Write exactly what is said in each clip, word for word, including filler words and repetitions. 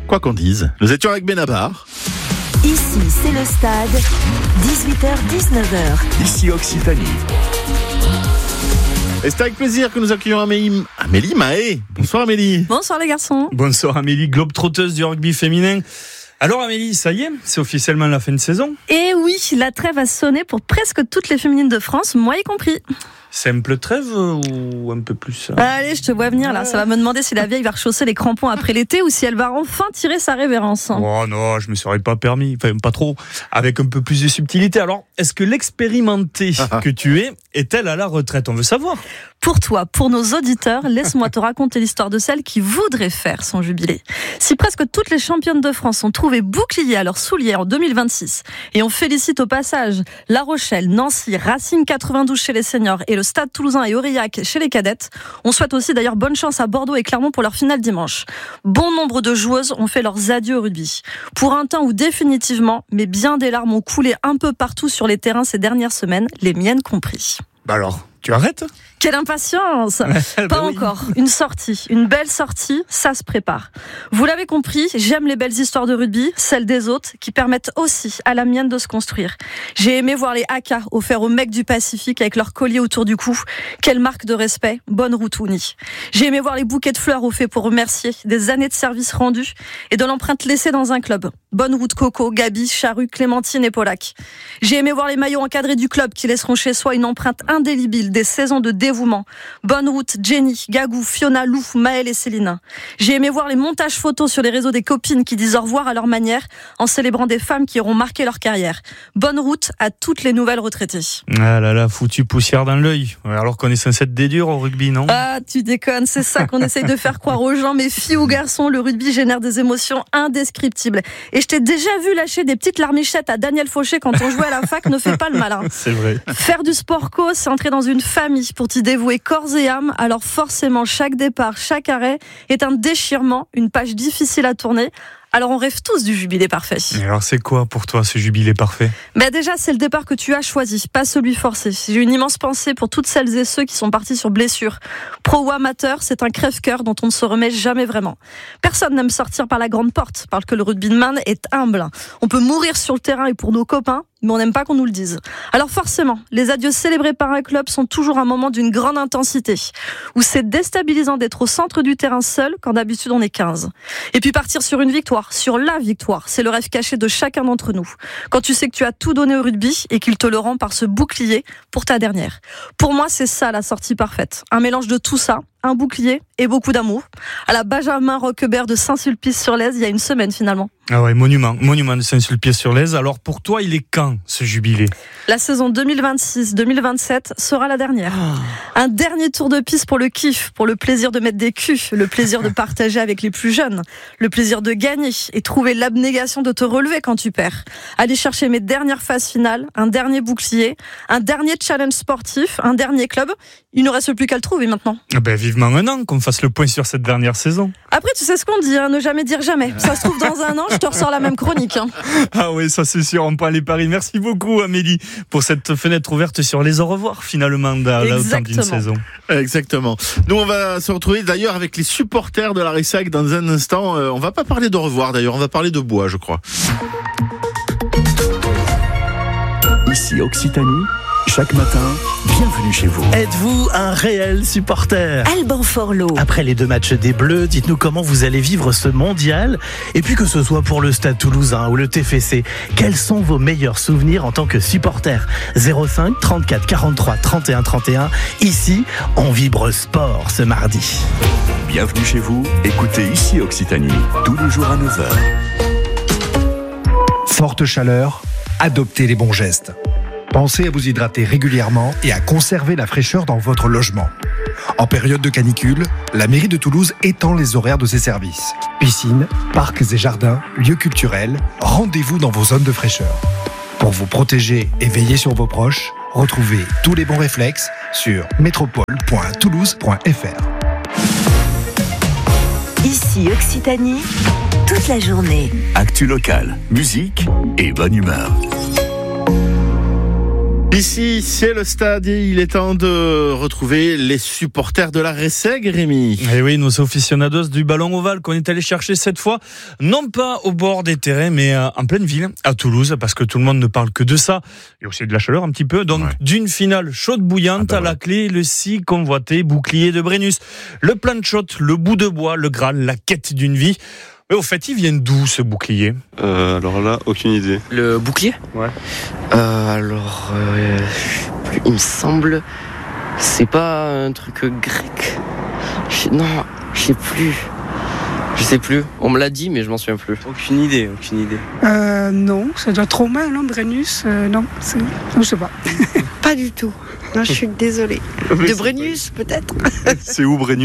quoi qu'on dise. Nous étions avec Benabar. Ici, c'est le stade, dix-huit heures dix-neuf heures. Ici Occitanie. Et c'est avec plaisir que nous accueillons Amélie, Amélie Mahé. Bonsoir Amélie. Bonsoir les garçons. Bonsoir Amélie, globe-trotteuse du rugby féminin. Alors Amélie, ça y est, c'est officiellement la fin de saison. Et oui, la trêve a sonné pour presque toutes les féminines de France, moi y compris. Simple trêve ou un peu plus? Allez, je te vois venir là, ça va me demander si la vieille va rechausser les crampons après l'été ou si elle va enfin tirer sa révérence. Oh non, je me serais pas permis, enfin pas trop, avec un peu plus de subtilité. Alors, est-ce que l'expérimentée que tu es est-elle à la retraite? On veut savoir. Pour toi, pour nos auditeurs, laisse-moi te raconter l'histoire de celle qui voudrait faire son jubilé. Si presque toutes les championnes de France ont trouvé bouclier à leurs souliers en deux mille vingt-six, et on félicite au passage La Rochelle, Nancy, Racing quatre-vingt-douze chez les seniors et le Stade Toulousain et Aurillac chez les cadettes, on souhaite aussi d'ailleurs bonne chance à Bordeaux et Clermont pour leur finale dimanche. Bon nombre de joueuses ont fait leurs adieux au rugby. Pour un temps où définitivement, mais bien des larmes ont coulé un peu partout sur les terrains ces dernières semaines, les miennes compris. Bah alors, tu arrêtes? Quelle impatience! Pas bah oui. encore. Une sortie, une belle sortie, ça se prépare. Vous l'avez compris, j'aime les belles histoires de rugby, celles des autres, qui permettent aussi à la mienne de se construire. J'ai aimé voir les haka offerts aux mecs du Pacifique avec leur collier autour du cou. Quelle marque de respect. Bonne route, Ouni. J'ai aimé voir les bouquets de fleurs offerts pour remercier des années de service rendues et de l'empreinte laissée dans un club. Bonne route, Coco, Gabi, Charu, Clémentine et Polak. J'ai aimé voir les maillots encadrés du club qui laisseront chez soi une empreinte indélébile des saisons de dévouement. Bonne route, Jenny, Gagou, Fiona, Lou, Maëlle et Céline. J'ai aimé voir les montages photos sur les réseaux des copines qui disent au revoir à leur manière en célébrant des femmes qui auront marqué leur carrière. Bonne route à toutes les nouvelles retraitées. Ah là là, foutu poussière dans l'œil. Alors qu'on est censé être des durs au rugby, non? Ah, tu déconnes, c'est ça qu'on essaye de faire croire aux gens. Mais filles ou garçons, le rugby génère des émotions indescriptibles. Et je t'ai déjà vu lâcher des petites larmichettes à Daniel Fauché quand on jouait à la fac, ne fais pas le malin. C'est vrai. Faire du sport co, c'est entrer dans une famille pour t'y dévouer corps et âme. Alors forcément, chaque départ, chaque arrêt est un déchirement, une page difficile à tourner. Alors on rêve tous du jubilé parfait. Et alors c'est quoi pour toi ce jubilé parfait? Ben déjà c'est le départ que tu as choisi, pas celui forcé. J'ai une immense pensée pour toutes celles et ceux qui sont partis sur blessure. Pro ou amateur, c'est un crève-cœur dont on ne se remet jamais vraiment. Personne n'aime sortir par la grande porte, parce que le rugbyman est humble. On peut mourir sur le terrain et pour nos copains, mais on n'aime pas qu'on nous le dise. Alors forcément, les adieux célébrés par un club sont toujours un moment d'une grande intensité, où c'est déstabilisant d'être au centre du terrain seul quand d'habitude on est quinze. Et puis partir sur une victoire, sur la victoire, c'est le rêve caché de chacun d'entre nous. Quand tu sais que tu as tout donné au rugby et qu'il te le rend par ce bouclier pour ta dernière. Pour moi, c'est ça la sortie parfaite. Un mélange de tout ça, un bouclier et beaucoup d'amour. À la Benjamin Roquebert de Saint-Sulpice-sur-Lèze, il y a une semaine finalement. Ah ouais, monument, monument de Saint-Sulpice-sur-Lèze. Alors pour toi, il est quand ce jubilé? La saison deux mille vingt-six deux mille vingt-sept sera la dernière. Un dernier tour de piste pour le kiff, pour le plaisir de mettre des culs, le plaisir de partager avec les plus jeunes, le plaisir de gagner et trouver l'abnégation de te relever quand tu perds. Aller chercher mes dernières phases finales, un dernier bouclier, un dernier challenge sportif, un dernier club. Il ne reste plus qu'à le trouver maintenant. Ah ben vivement un an qu'on fasse le point sur cette dernière saison. Après, tu sais ce qu'on dit, hein, ne jamais dire jamais. Ça se trouve dans un an, je te ressors la même chronique. Hein. Ah oui, ça c'est sûr, on prend les paris. Merci beaucoup Amélie pour cette fenêtre ouverte sur les au revoir finalement de la fin d'une saison. Exactement. Nous on va se retrouver d'ailleurs avec les supporters de la Ressac dans un instant. Euh, on va pas parler d'au revoir d'ailleurs, on va parler de bois je crois. Ici Occitanie. Chaque matin, bienvenue chez vous. Êtes-vous un réel supporter? Alban Forlot. Après les deux matchs des Bleus, dites-nous comment vous allez vivre ce mondial. Et puis que ce soit pour le Stade Toulousain ou le T F C, quels sont vos meilleurs souvenirs en tant que supporter? zéro cinq trente-quatre quarante-trois trente et un trente et un. Ici, on vibre sport ce mardi. Bienvenue chez vous. Écoutez Ici Occitanie, tous les jours à neuf heures. Forte chaleur, adoptez les bons gestes. Pensez à vous hydrater régulièrement et à conserver la fraîcheur dans votre logement. En période de canicule, la mairie de Toulouse étend les horaires de ses services. Piscines, parcs et jardins, lieux culturels, rendez-vous dans vos zones de fraîcheur. Pour vous protéger et veiller sur vos proches, retrouvez tous les bons réflexes sur métropole point toulouse point f r. Ici Occitanie, toute la journée. Actu locale, musique et bonne humeur. Ici, c'est le stade et il est temps de retrouver les supporters de la Resseg, Rémi. Et oui, nos aficionados du ballon ovale qu'on est allé chercher cette fois, non pas au bord des terrains, mais en pleine ville, à Toulouse, parce que tout le monde ne parle que de ça, et aussi de la chaleur un petit peu, donc ouais. D'une finale chaude bouillante ah bah à la ouais. clé, le si convoité bouclier de Brennus. Le plan de shot, le bout de bois, le Graal, la quête d'une vie. Mais au fait, ils viennent d'où ce bouclier ? euh, Alors là, aucune idée. Le bouclier ? Ouais. Euh, alors, euh, il me semble, c'est pas un truc grec. Je, non, je sais plus. Je sais plus. On me l'a dit, mais je m'en souviens plus. Aucune idée, aucune idée. Euh, non, ça doit être romain, non, Brennus euh, Non, c'est... je sais pas. Pas du tout. Non, je suis désolée. De Brennus, peut-être. C'est où Brennus ?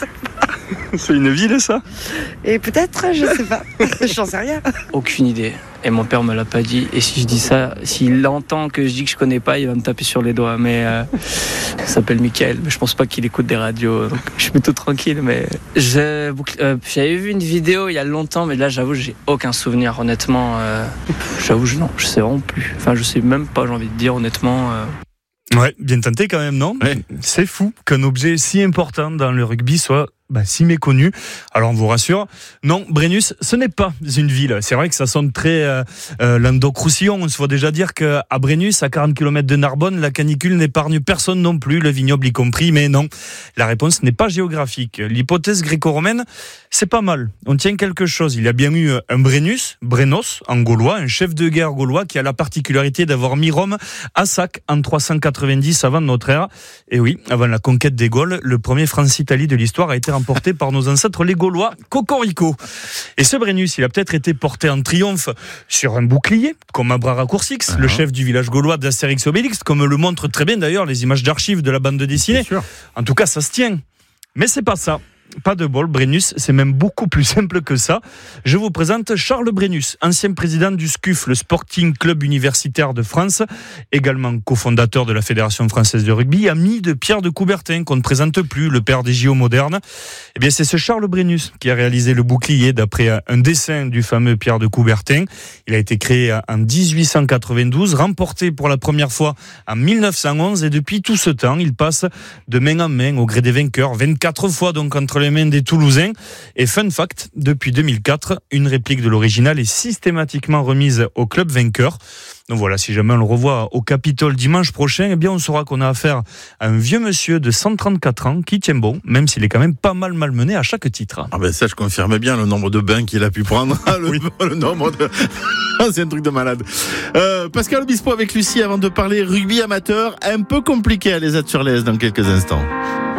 C'est une ville, ça ? Et peut-être, je sais pas. J'en sais rien. Aucune idée. Et mon père me l'a pas dit. Et si je dis ça, s'il entend que je dis que je connais pas, il va me taper sur les doigts. Mais euh, il s'appelle Michael. Mais je pense pas qu'il écoute des radios. Donc je suis plutôt tranquille. Mais je, euh, j'avais vu une vidéo il y a longtemps, mais là j'avoue j'ai aucun souvenir. Honnêtement, euh, j'avoue je non, je sais vraiment plus. Enfin, je sais même pas. J'ai envie de dire honnêtement. Euh... Ouais, bien tenté quand même, non ? Ouais. C'est fou qu'un objet si important dans le rugby soit bah, si méconnu. Alors on vous rassure, non, Brennus, ce n'est pas une ville. C'est vrai que ça sonne très euh, euh, Languedoc-Roussillon. On se voit déjà dire qu'à Brennus, à quarante kilomètres de Narbonne, la canicule n'épargne personne non plus, le vignoble y compris. Mais non, la réponse n'est pas géographique. L'hypothèse gréco-romaine, c'est pas mal. On tient quelque chose. Il y a bien eu un Brennus, Brennos, en gaulois, un chef de guerre gaulois qui a la particularité d'avoir mis Rome à sac en trois cent quatre-vingt-dix avant notre ère. Et oui, avant la conquête des Gaules, le premier France-Italie de l'histoire a été remporté par nos ancêtres les Gaulois, Cocorico. Et ce Brennus, il a peut-être été porté en triomphe sur un bouclier, comme Abra Raccourcix, uh-huh. le chef du village gaulois d'Astérix et Obélix, comme le montrent très bien d'ailleurs les images d'archives de la bande dessinée. En tout cas, ça se tient. Mais c'est pas ça. Pas de bol, Brennus, c'est même beaucoup plus simple que ça. Je vous présente Charles Brennus, ancien président du S C U F, le Sporting Club Universitaire de France, également cofondateur de la Fédération Française de Rugby, ami de Pierre de Coubertin, qu'on ne présente plus, le père des J O modernes. Eh bien, c'est ce Charles Brennus qui a réalisé le bouclier d'après un dessin du fameux Pierre de Coubertin. Il a été créé en dix-huit cent quatre-vingt-douze, remporté pour la première fois en mille neuf cent onze, et depuis tout ce temps, il passe de main en main au gré des vainqueurs, vingt-quatre fois donc entre les mains des Toulousains. Et fun fact, depuis deux mille quatre, une réplique de l'original est systématiquement remise au club vainqueur. Donc voilà, si jamais on le revoit au Capitole dimanche prochain, eh bien on saura qu'on a affaire à un vieux monsieur de cent trente-quatre ans qui tient bon, même s'il est quand même pas mal malmené à chaque titre. Ah ben ça, je confirme bien le nombre de bains qu'il a pu prendre. le, oui. le nombre de... C'est un truc de malade. Euh, Pascal Obispo avec Lucie avant de parler rugby amateur. Un peu compliqué à les Azur-les dans quelques instants.